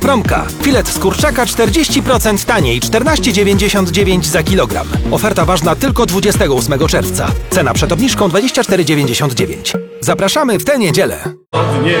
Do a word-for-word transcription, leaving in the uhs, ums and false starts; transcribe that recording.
Promka. Filet z kurczaka czterdzieści procent taniej, czternaście dziewięćdziesiąt dziewięć za kilogram. Oferta ważna tylko dwudziestego ósmego czerwca. Cena przed obniżką dwadzieścia cztery dziewięćdziesiąt dziewięć. Zapraszamy w tę niedzielę. Od